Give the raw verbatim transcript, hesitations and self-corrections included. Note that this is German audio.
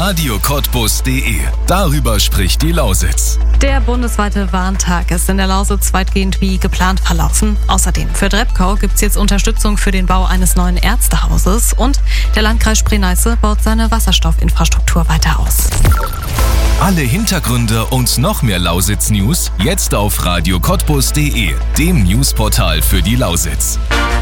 radio cottbus punkt de. Darüber spricht die Lausitz. Der bundesweite Warntag ist in der Lausitz weitgehend wie geplant verlaufen. Außerdem für Drebkau gibt es jetzt Unterstützung für den Bau eines neuen Ärztehauses und der Landkreis Spree-Neiße baut seine Wasserstoffinfrastruktur weiter aus. Alle Hintergründe und noch mehr Lausitz-News jetzt auf radio cottbus punkt de, dem Newsportal für die Lausitz.